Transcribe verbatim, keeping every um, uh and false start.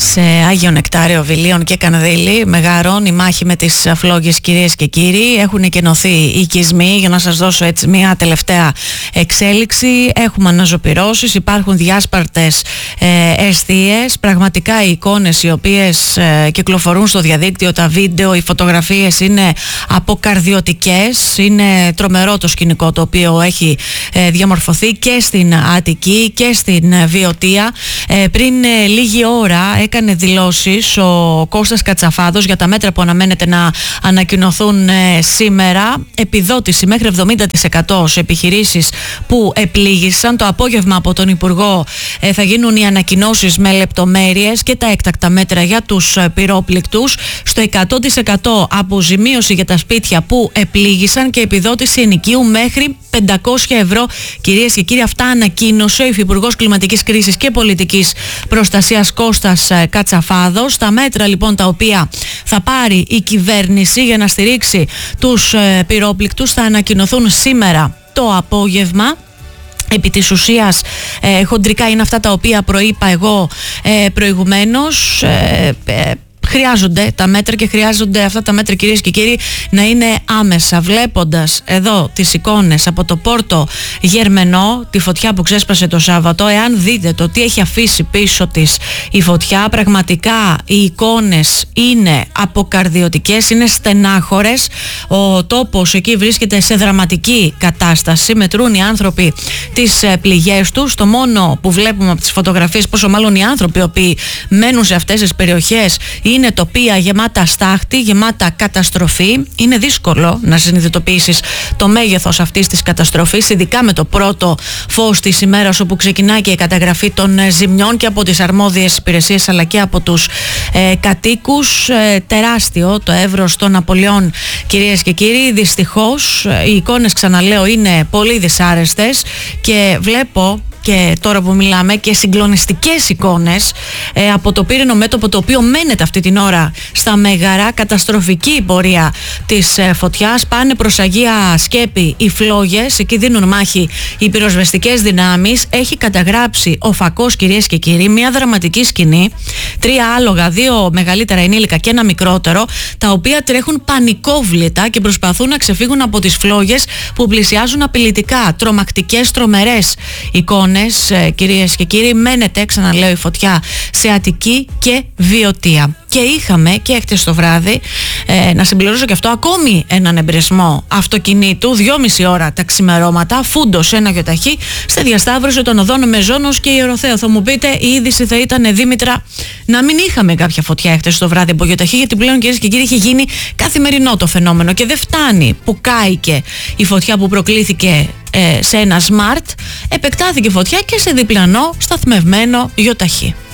σε Άγιο Νεκτάριο, Βιλίων και Κανδύλη, Μεγαρών, η μάχη με τις φλόγες, κυρίες και κύριοι. Έχουν εκενωθεί οι οικισμοί, για να σας δώσω έτσι μια τελευταία εξέλιξη. Έχουμε αναζωπυρώσεις, υπάρχουν διάσπαρτες ε, εστίες. Πραγματικά οι εικόνες οι οποίες ε, κυκλοφορούν στο διαδίκτυο, τα βίντεο, οι φωτογραφίες είναι αποκαρδιωτικές. Είναι τρομερό το σκηνικό το οποίο έχει ε, διαμορφωθεί και στην Αττική και στην Βιωτία. Ε, πριν ε, λίγη ώρα έκανε δηλώσεις ο Κώστας Κατσαφάδος για τα μέτρα που αναμένεται να ανακοινωθούν ε, σήμερα. Επιδότηση μέχρι εβδομήντα τοις εκατό σε επιχειρήσεις που επλήγησαν. Το απόγευμα από τον Υπουργό ε, θα γίνουν οι ανακοινώσεις με λεπτομέρειες και τα έκτακτα μέτρα για τους ε, πυρόπληκτους. Στο εκατό τοις εκατό αποζημίωση για τα σπίτια που επλήγησαν και επιδότηση ενοικίου μέχρι πεντακόσια ευρώ. Κυρίες και κύριοι, αυτά ανακοίνωσε ο Υφυπουργός Κλιματικής Κρίσης και Πολιτικής Προστασίας Κώστας Κατσαφάδος. Τα μέτρα λοιπόν τα οποία θα πάρει η κυβέρνηση για να στηρίξει τους ε, πυρόπληκτους θα ανακοινωθούν σήμερα το απόγευμα. Επί της ουσίας ε, χοντρικά είναι αυτά τα οποία προείπα εγώ ε, προηγουμένως. Ε, ε, Χρειάζονται τα μέτρα και χρειάζονται αυτά τα μέτρα, κυρίες και κύριοι, να είναι άμεσα. Βλέποντας εδώ τις εικόνες από το Πόρτο Γερμενό, τη φωτιά που ξέσπασε το Σάββατο, εάν δείτε το τι έχει αφήσει πίσω της η φωτιά, πραγματικά οι εικόνες είναι αποκαρδιωτικές, είναι στενάχωρες. Ο τόπος εκεί βρίσκεται σε δραματική κατάσταση. Μετρούν οι άνθρωποι τις πληγές τους. Το μόνο που βλέπουμε από τις φωτογραφίες, πόσο μάλλον οι άνθρωποι οι οποίοι μένουν σε αυτές τις περιοχές, είναι τοπία γεμάτα στάχτη, γεμάτα καταστροφή. Είναι δύσκολο να συνειδητοποιήσεις το μέγεθος αυτής της καταστροφής, ειδικά με το πρώτο φως της ημέρας, όπου ξεκινάει και η καταγραφή των ζημιών και από τις αρμόδιες υπηρεσίες αλλά και από τους ε, κατοίκους. Ε, τεράστιο το εύρος των απολειών, κυρίες και κύριοι. Δυστυχώς οι εικόνες, ξαναλέω, είναι πολύ δυσάρεστες και βλέπω και τώρα που μιλάμε και συγκλονιστικές εικόνες ε, από το πύρινο μέτωπο, το οποίο μένεται αυτή την ώρα στα Μέγαρα. Καταστροφική η πορεία της ε, φωτιάς. Πάνε προς Αγία Σκέπη οι φλόγες, εκεί δίνουν μάχη οι πυροσβεστικές δυνάμεις. Έχει καταγράψει ο φακός, κυρίες και κύριοι, μια δραματική σκηνή. Τρία άλογα, δύο μεγαλύτερα ενήλικα και ένα μικρότερο, τα οποία τρέχουν πανικόβλητα και προσπαθούν να ξεφύγουν από τις φλόγες που πλησιάζουν απειλητικά. Τρομακτικές, τρομερές εικόνες. Κυρίες και κύριοι, μένεται, ξαναλέω, η φωτιά σε Αττική και Βιωτία. Και είχαμε και χτες το βράδυ, ε, να συμπληρώσω και αυτό, ακόμη έναν εμπρισμό αυτοκινήτου, δυόμιση ώρα τα ξημερώματα, φούντος ένα γιοταχή στη διασταύρωση των οδών Μεζόνος και Ιεροθέο. Θα μου πείτε, η είδηση θα ήταν, Δήμητρα, να μην είχαμε κάποια φωτιά χτες το βράδυ από γιοταχή, γιατί πλέον, κυρίες και κύριοι, έχει γίνει καθημερινό το φαινόμενο και δεν φτάνει που κάηκε η φωτιά που προκλήθηκε ε, σε ένα smart, επεκτάθηκε φωτιά και σε διπλανό σταθμευμένο γιοταχή.